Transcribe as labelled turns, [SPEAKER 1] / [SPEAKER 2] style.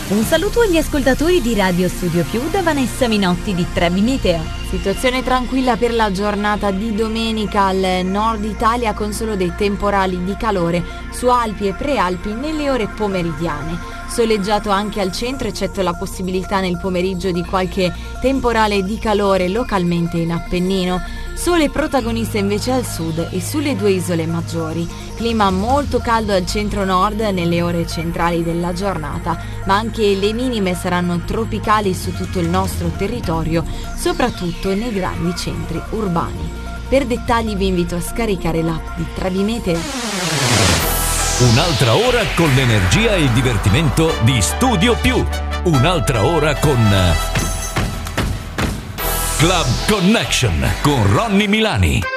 [SPEAKER 1] Un saluto agli ascoltatori di Radio Studio Più da Vanessa Minotti di Trebi Meteo.
[SPEAKER 2] Situazione tranquilla per la giornata di domenica al nord Italia, con solo dei temporali di calore su Alpi e Prealpi nelle ore pomeridiane. Soleggiato anche al centro, eccetto la possibilità nel pomeriggio di qualche temporale di calore localmente in Appennino. Sole protagonista invece al sud e sulle due isole maggiori. Clima molto caldo al centro-nord nelle ore centrali della giornata, ma anche le minime saranno tropicali su tutto il nostro territorio, soprattutto nei grandi centri urbani. Per dettagli vi invito a scaricare l'app di Trebi Meteo.
[SPEAKER 3] Un'altra ora con l'energia e il divertimento di Studio Più. Un'altra ora con Club Connection con Ronny Milani.